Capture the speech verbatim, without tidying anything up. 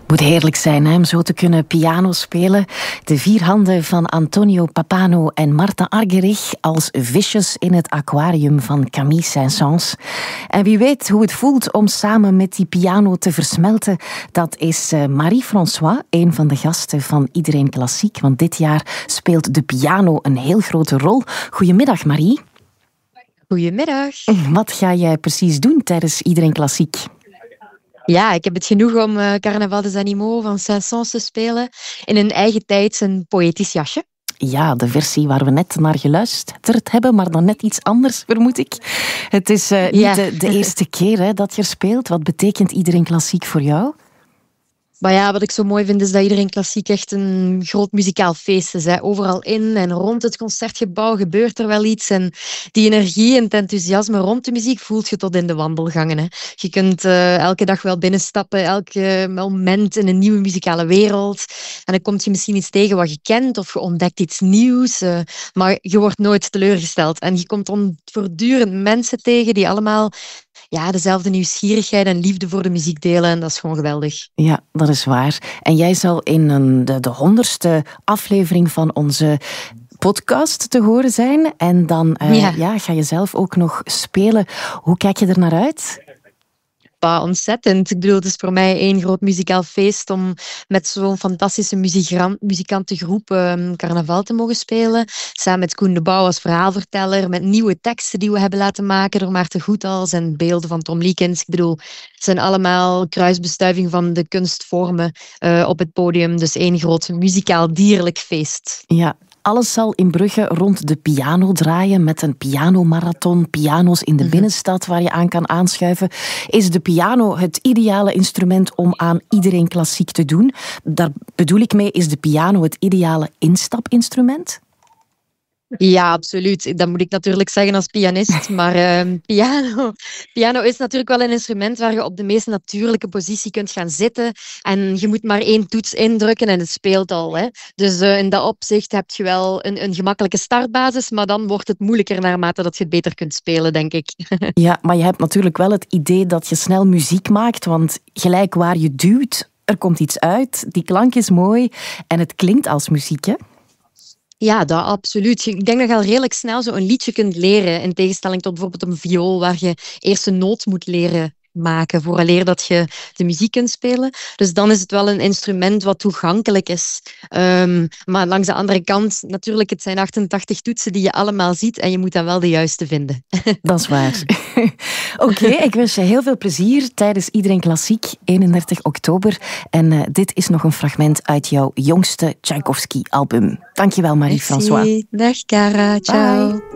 Moet heerlijk zijn hè, om zo te kunnen piano spelen. De vier handen van Antonio Pappano en Marta Argerich als visjes in het aquarium van Camille Saint-Saëns. En wie weet hoe het voelt om samen met die piano te versmelten, dat is Marie-François, een van de gasten van Iedereen Klassiek. Want dit jaar speelt de piano een heel grote rol. Goedemiddag Marie. Goedemiddag. Wat ga jij precies doen tijdens Iedereen Klassiek? Ja, ik heb het genoeg om uh, Carnaval des Animaux van Saint-Saëns te spelen in een eigen tijd, een poëtisch jasje. Ja, de versie waar we net naar geluisterd hebben, maar dan net iets anders, vermoed ik. Het is uh, niet ja. de, de eerste keer hè, dat je speelt. Wat betekent Iedereen Klassiek voor jou? Maar ja, wat ik zo mooi vind is dat Iedereen Klassiek echt een groot muzikaal feest is. Hè. Overal in en rond het concertgebouw gebeurt er wel iets. En die energie en het enthousiasme rond de muziek voelt je tot in de wandelgangen. Hè. Je kunt uh, elke dag wel binnenstappen, elke moment in een nieuwe muzikale wereld. En dan komt je misschien iets tegen wat je kent of je ontdekt iets nieuws. Uh, maar je wordt nooit teleurgesteld. En je komt on- voortdurend mensen tegen die allemaal ja, dezelfde nieuwsgierigheid en liefde voor de muziek delen. En dat is gewoon geweldig. Ja, dat is waar. En jij zal in een, de, de honderdste aflevering van onze podcast te horen zijn. En dan uh, ja. Ja, ga je zelf ook nog spelen. Hoe kijk je er naar uit? Bah, ontzettend. Ik bedoel, het is voor mij één groot muzikaal feest om met zo'n fantastische muzikantengroep um, carnaval te mogen spelen. Samen met Koen de Bouw als verhaalverteller, met nieuwe teksten die we hebben laten maken door Maarten Goethals en beelden van Tom Liekens. Ik bedoel, het zijn allemaal kruisbestuiving van de kunstvormen uh, op het podium. Dus één groot muzikaal-dierlijk feest. Ja. Alles zal in Brugge rond de piano draaien met een pianomarathon, piano's in de mm-hmm. binnenstad waar je aan kan aanschuiven. Is de piano het ideale instrument om aan Iedereen Klassiek te doen? Daar bedoel ik mee, is de piano het ideale instapinstrument? Ja, absoluut. Dat moet ik natuurlijk zeggen als pianist. Maar uh, piano, piano is natuurlijk wel een instrument waar je op de meest natuurlijke positie kunt gaan zitten. En je moet maar één toets indrukken en het speelt al. Hè. Dus uh, in dat opzicht heb je wel een, een gemakkelijke startbasis, maar dan wordt het moeilijker naarmate dat je het beter kunt spelen, denk ik. Ja, maar je hebt natuurlijk wel het idee dat je snel muziek maakt, want gelijk waar je duwt, er komt iets uit, die klank is mooi en het klinkt als muziek, hè? Ja, dat absoluut. Ik denk dat je al redelijk snel zo een liedje kunt leren, in tegenstelling tot bijvoorbeeld een viool, waar je eerst een noot moet leren maken, vooraleer dat je de muziek kunt spelen. Dus dan is het wel een instrument wat toegankelijk is. Um, maar langs de andere kant, natuurlijk, het zijn achtentachtig toetsen die je allemaal ziet en je moet dan wel de juiste vinden. Dat is waar. Oké, okay, ik wens je heel veel plezier tijdens Iedereen Klassiek, eenendertig oktober. En uh, dit is nog een fragment uit jouw jongste Tchaikovsky-album. Dankjewel, Marie-François. Dag, Cara. Ciao. Bye.